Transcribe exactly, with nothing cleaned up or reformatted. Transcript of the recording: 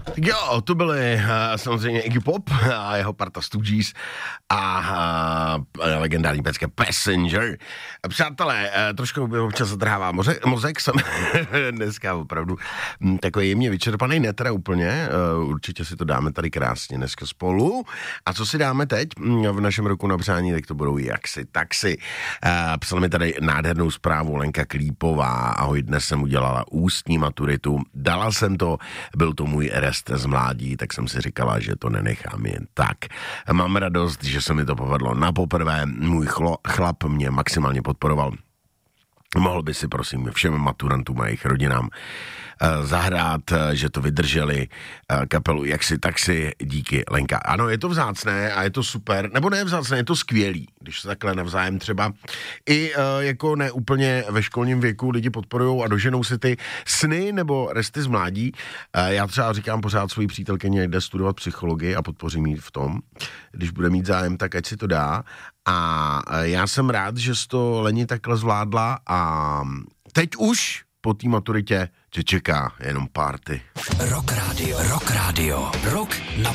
Tak jo, to byly uh, samozřejmě Iggy Pop a jeho parta Stooges a uh, legendární pecka Passenger. Přátelé, uh, trošku by občas zadrhává moze, mozek, jsem dneska opravdu m, takový jemně vyčerpaný, ne teda úplně, uh, určitě si to dáme tady krásně dneska spolu. A co si dáme teď v našem roku na přání, tak to budou jaksi taxi. Uh, psala mi tady nádhernou zprávu Lenka Klípová, ahoj, dnes jsem udělala ústní maturitu, dala jsem to, byl to můj rest z mládí, tak jsem si říkala, že to nenechám jen tak. Mám radost, že se mi to povedlo na poprvé, můj chlo, chlap mě maximálně podporoval. Mohl by si prosím všem maturantům a jejich rodinám zahrát, že to vydrželi kapelu Jaksi taxi, díky Lenka. Ano, je to vzácné a je to super, nebo ne vzácné, je to skvělý, když se takhle navzájem třeba i jako ne úplně ve školním věku lidi podporujou a doženou si ty sny nebo resty z mládí. Já třeba říkám pořád svojí přítelkyni, jde studovat psychologii a podpořím jí v tom, když bude mít zájem, tak ať si to dá. A já jsem rád, že jsi to Leni takhle zvládla a teď už po té maturitě tě čeká jenom party. Rock Radio, Rock Radio, Rock na